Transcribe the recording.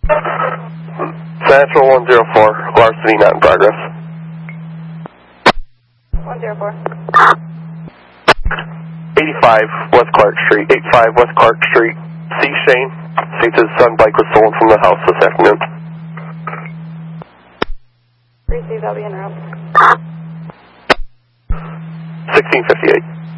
Central 104, larceny not in progress. 104. 85 West Clark Street, 85 West Clark Street. C. Shane states his son bike was stolen from the house this afternoon. Received, I'll be in route. 1658.